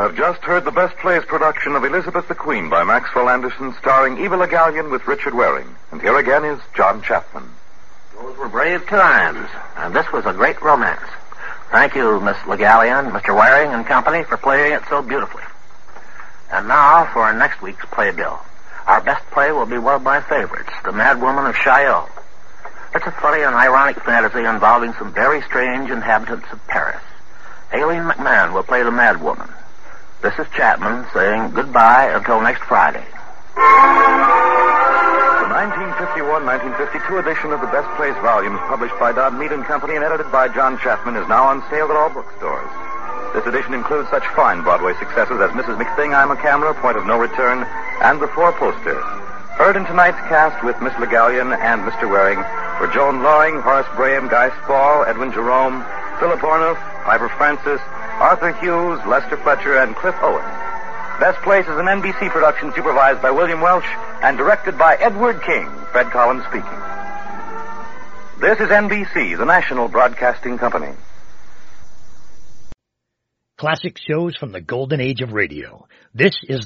have just heard the Best Plays production of Elizabeth the Queen by Maxwell Anderson, starring Eva Le Gallienne with Richard Waring. And here again is John Chapman. Those were brave times, and this was a great romance. Thank you, Miss Le Gallienne, Mr. Waring and company, for playing it so beautifully. And now for our next week's playbill. Our best play will be one of my favorites, The Mad Woman of Chaillot. It's a funny and ironic fantasy involving some very strange inhabitants of Paris. Aileen McMahon will play the Mad Woman. This is Chapman saying goodbye until next Friday. The 1951-1952 edition of the Best Plays volumes published by Dodd Mead & Company and edited by John Chapman is now on sale at all bookstores. This edition includes such fine Broadway successes as Mrs. McThing, I'm a Camera, Point of No Return, and The Four Poster. Heard in tonight's cast with Miss Le Gallienne and Mr. Waring were Joan Loring, Horace Braham, Guy Spall, Edwin Jerome, Philip Ornoff, Piper Francis, Arthur Hughes, Lester Fletcher, and Cliff Owen. Best Plays is an NBC production supervised by William Welch and directed by Edward King. Fred Collins speaking. This is NBC, the national broadcasting company. Classic shows from the golden age of radio. This is